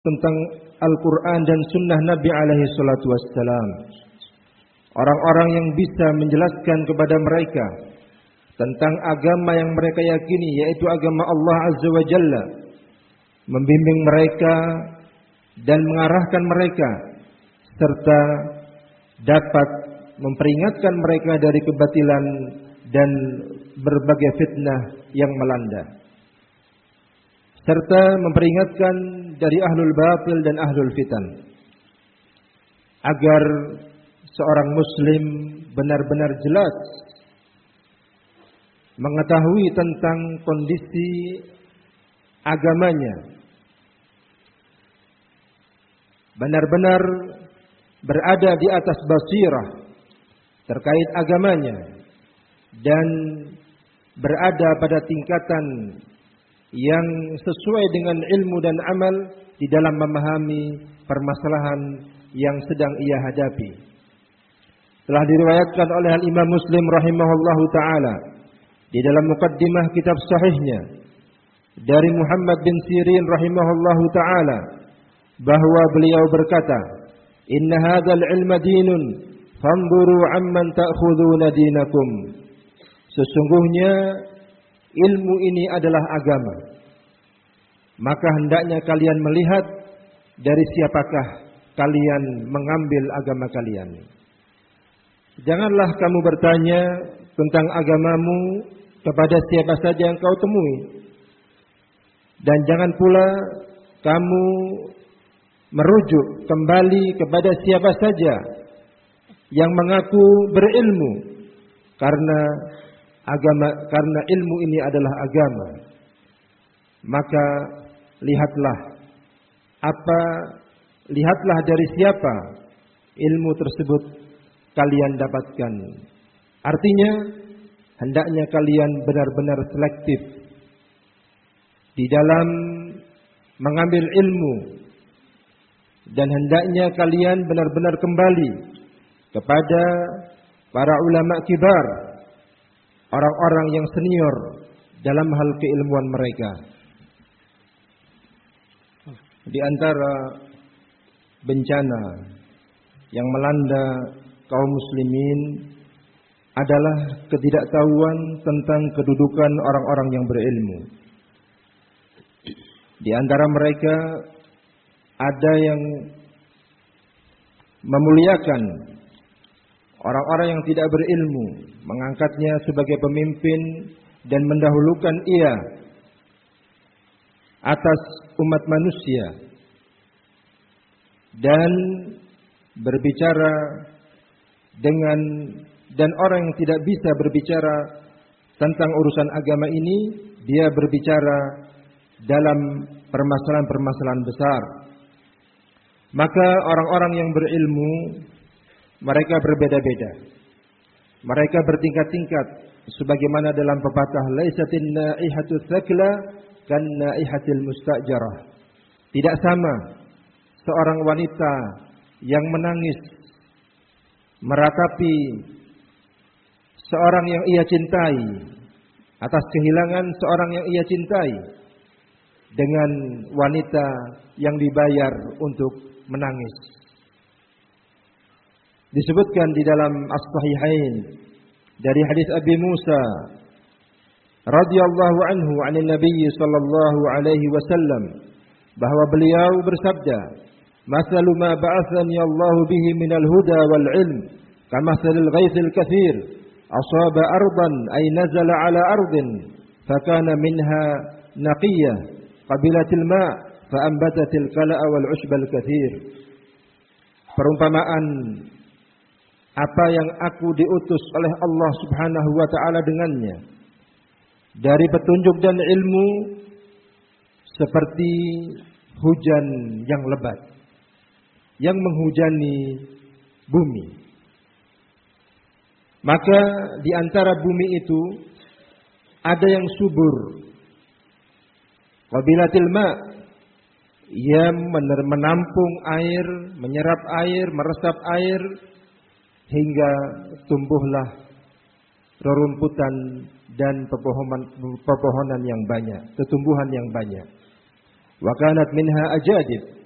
tentang Al-Quran dan Sunnah Nabi alaihi salatu wassalam. Orang-orang yang bisa menjelaskan kepada mereka tentang agama yang mereka yakini, yaitu agama Allah Azza wa Jalla, membimbing mereka dan mengarahkan mereka, serta dapat memperingatkan mereka dari kebatilan dan berbagai fitnah yang melanda, serta memperingatkan dari ahlul batil dan ahlul fitan, agar seorang muslim benar-benar jelas mengetahui tentang kondisi agamanya, benar-benar berada di atas basirah terkait agamanya, dan berada pada tingkatan yang sesuai dengan ilmu dan amal di dalam memahami permasalahan yang sedang ia hadapi. Telah diriwayatkan oleh Al-Imam Muslim rahimahullahu ta'ala di dalam muqaddimah kitab sahihnya dari Muhammad bin Sirin rahimahullahu ta'ala bahwa beliau berkata, "Inna hadzal ilma dinun, fanzuru amman ta'khuduna dinakum." Sesungguhnya ilmu ini adalah agama, maka hendaknya kalian melihat dari siapakah kalian mengambil agama kalian. Janganlah kamu bertanya tentang agamamu kepada siapa saja yang kau temui, dan jangan pula kamu merujuk kembali kepada siapa saja yang mengaku berilmu, karena ilmu ini adalah agama. Maka lihatlah dari siapa ilmu tersebut kalian dapatkan. Artinya hendaknya kalian benar-benar selektif di dalam mengambil ilmu, dan hendaknya kalian benar-benar kembali kepada para ulama kibar, orang-orang yang senior dalam hal keilmuan mereka. Di antara bencana yang melanda kaum muslimin adalah ketidaktahuan tentang kedudukan orang-orang yang berilmu. Di antara mereka ada yang memuliakan orang-orang yang tidak berilmu, mengangkatnya sebagai pemimpin dan mendahulukan ia atas umat manusia, dan berbicara dan orang yang tidak bisa berbicara tentang urusan agama ini, dia berbicara dalam permasalahan-permasalahan besar. Maka orang-orang yang berilmu, mereka berbeda-beda, mereka bertingkat-tingkat, sebagaimana dalam pepatah, laisatin naihatu tsakla kan naihatil mustajarah. Tidak sama seorang wanita yang menangis meratapi seorang yang ia cintai atas kehilangan seorang yang ia cintai, dengan wanita yang dibayar untuk menangis. Disebutkan di dalam As-Sahihain dari hadis Abi Musa radhiyallahu anhu 'anil Nabi sallallahu alaihi wasallam bahwa beliau bersabda, "Mathalu ma ba'athani Allahu bihi minal huda wal 'ilm kamathalil ghaithil katsir asaba ardan ay nazala 'ala ardin fakana minha naqiyyah qabilatil ma' fa ambatatil kala'a wal 'ushbal katsir." Perumpamaan apa yang aku diutus oleh Allah Subhanahu wa taala dengannya dari petunjuk dan ilmu, seperti hujan yang lebat yang menghujani bumi. Maka di antara bumi itu ada yang subur, qabilatil ma', ia menampung air, menyerap air, meresap air, hingga tumbuhlah rerumputan dan pepohonan yang banyak, tumbuhan yang banyak. Wa kanat minha ajadib,